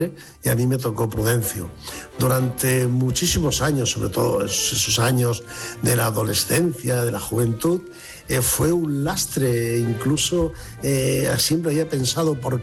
y a mí me tocó Prudencio. Durante muchísimos años, sobre todo esos años de la adolescencia, de la juventud, fue un lastre, incluso siempre había pensado por